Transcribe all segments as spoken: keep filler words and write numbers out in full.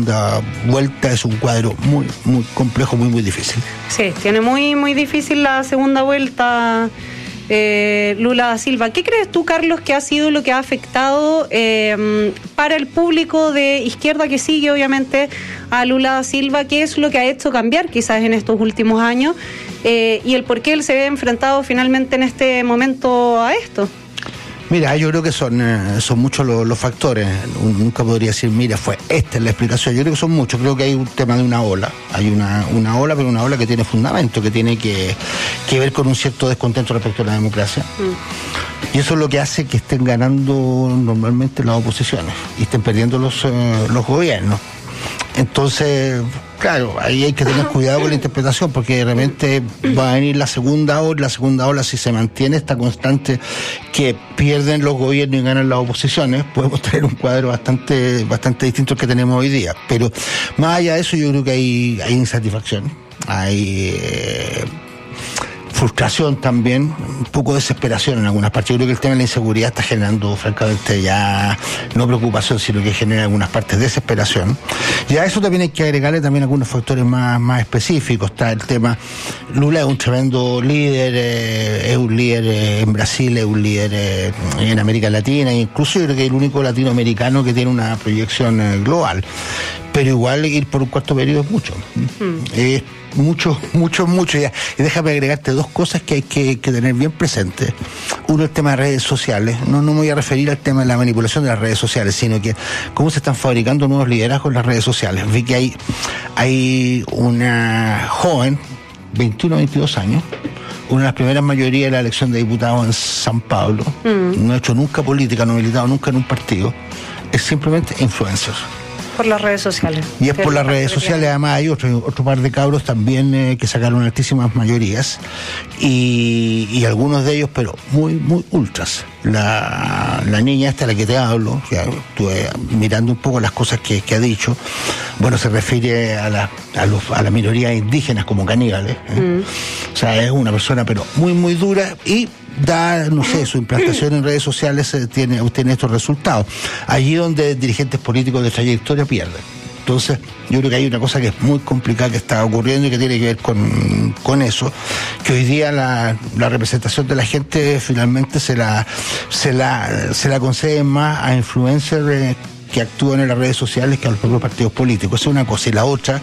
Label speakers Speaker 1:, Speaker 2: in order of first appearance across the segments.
Speaker 1: segunda vuelta es un cuadro muy, muy complejo, muy, muy difícil.
Speaker 2: Sí, tiene muy, muy difícil la segunda vuelta eh, Lula da Silva. ¿Qué crees tú, Carlos, que ha sido lo que ha afectado eh, para el público de izquierda que sigue, obviamente, a Lula da Silva? ¿Qué es lo que ha hecho cambiar quizás en estos últimos años? Eh, y el por qué él se ve enfrentado finalmente en este momento a esto.
Speaker 1: Mira, yo creo que son, eh, son muchos los, los factores. Nunca podría decir, mira, fue esta es la explicación. Yo creo que son muchos. Creo que hay un tema de una ola. Hay una, una ola, pero una ola que tiene fundamento, que tiene que, que ver con un cierto descontento respecto a la democracia. Mm. Y eso es lo que hace que estén ganando normalmente las oposiciones y estén perdiendo los, eh, los gobiernos. Entonces, claro, ahí hay que tener cuidado con la interpretación, porque realmente va a venir la segunda ola, la segunda ola, si se mantiene esta constante que pierden los gobiernos y ganan las oposiciones, podemos tener un cuadro bastante, bastante distinto al que tenemos hoy día. Pero más allá de eso, yo creo que hay, hay insatisfacción, hay eh, frustración también, un poco de desesperación en algunas partes. Yo creo que el tema de la inseguridad está generando, francamente, ya no preocupación, sino que genera en algunas partes desesperación. Y a eso también hay que agregarle también algunos factores más, más específicos. Está el tema, Lula es un tremendo líder, eh, es un líder eh, en Brasil, es un líder eh, en América Latina, e incluso yo creo que es el único latinoamericano que tiene una proyección eh, global. Pero igual ir por un cuarto periodo es mucho. Mm. Es mucho, mucho, mucho. Ya. Y déjame agregarte dos cosas que hay que, que tener bien presentes. Uno, el tema de redes sociales. No, no me voy a referir al tema de la manipulación de las redes sociales, sino que cómo se están fabricando nuevos liderazgos en las redes sociales. Vi que hay, hay una joven, veintiuno, veintidós años, una de las primeras mayorías de la elección de diputados en San Pablo. Mm. No ha hecho nunca política, no ha militado nunca en un partido. Es simplemente influencer.
Speaker 2: Por las redes sociales.
Speaker 1: Y es por las redes sociales, además hay otro, otro par de cabros también eh, que sacaron altísimas mayorías y, y algunos de ellos, pero muy, muy ultras. La, la niña esta, la que te hablo, ya estuve mirando un poco las cosas que, que ha dicho, bueno, se refiere a la, a, los, a la minoría indígenas como caníbales. ¿eh? Mm. O sea, es una persona, pero muy, muy dura y da, no sé, su implantación en redes sociales eh, tiene, obtiene estos resultados. Allí donde dirigentes políticos de trayectoria pierden. Entonces, yo creo que hay una cosa que es muy complicada que está ocurriendo y que tiene que ver con, con eso, que hoy día la, la representación de la gente finalmente se la, se la, se la conceden más a influencers eh, que actúan en las redes sociales que a los propios partidos políticos. Esa es una cosa. Y la otra,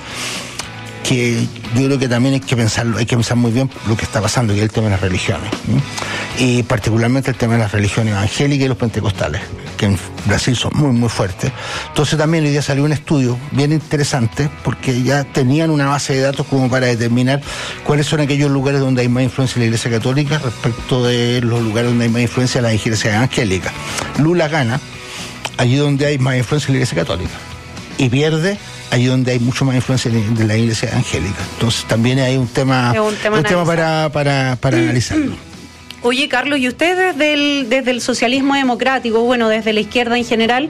Speaker 1: que yo creo que también hay que pensarlo, hay que pensar muy bien lo que está pasando, que es el tema de las religiones, ¿sí? Y particularmente el tema de las religiones evangélicas y los pentecostales, que en Brasil son muy muy fuertes. Entonces también hoy día salió un estudio bien interesante, porque ya tenían una base de datos como para determinar cuáles son aquellos lugares donde hay más influencia de la Iglesia Católica respecto de los lugares donde hay más influencia de la Iglesia evangélica. Lula gana allí donde hay más influencia de la Iglesia Católica y pierde allí donde hay mucho más influencia de la Iglesia evangélica. Entonces también hay un tema, un tema, un tema para, para, para analizarlo.
Speaker 2: Oye, Carlos, y usted desde el, desde el socialismo democrático, bueno, desde la izquierda en general,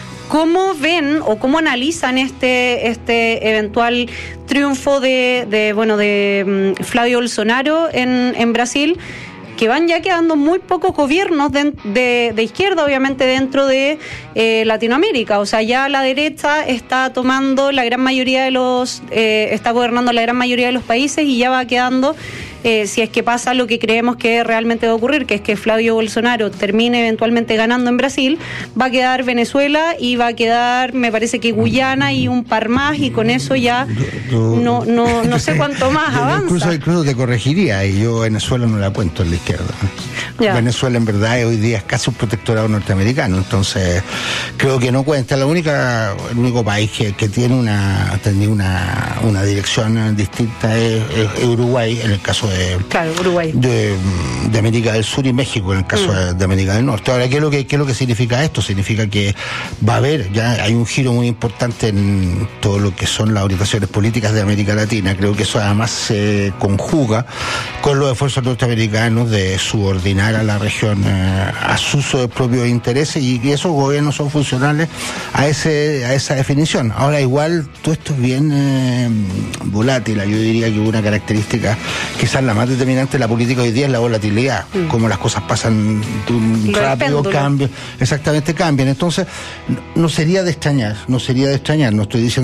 Speaker 2: ¿cómo ven o cómo analizan este, este eventual triunfo de, de bueno, de um, Flavio Bolsonaro en, en Brasil? Que van ya quedando muy pocos gobiernos de, de, de izquierda, obviamente, dentro de eh, Latinoamérica. O sea, ya la derecha está tomando la gran mayoría de los, eh, está gobernando la gran mayoría de los países y ya va quedando, eh, si es que pasa lo que creemos que realmente va a ocurrir, que es que Flavio Bolsonaro termine eventualmente ganando en Brasil, va a quedar Venezuela y va a quedar, me parece que Guyana y un par más, y con eso ya no, no, no sé cuánto más avanza.
Speaker 1: Incluso, incluso te corregiría, y yo Venezuela no la cuento en la izquierda. Ya. Venezuela en verdad hoy día es casi un protectorado norteamericano, entonces creo que no cuenta. La única, el único país que, que tiene una, una, una dirección distinta es, es Uruguay, en el caso de,
Speaker 2: claro, Uruguay.
Speaker 1: de, de América del Sur, y México en el caso mm. de, de América del Norte. Ahora, ¿qué es lo que, qué es lo que significa esto? Significa que va a haber, ya hay un giro muy importante en todo lo que son las orientaciones políticas de América Latina. Creo que eso además se conjuga con los esfuerzos norteamericanos de subordinar a la región eh, a sus propios intereses, y que esos gobiernos son funcionales a ese a esa definición. Ahora, igual todo esto es bien eh, volátil. Yo diría que una característica quizás la más determinante de la política hoy día es la volatilidad, mm. como las cosas pasan de un Lo rápido cambio, exactamente cambian. Entonces no sería de extrañar, no sería de extrañar, no estoy diciendo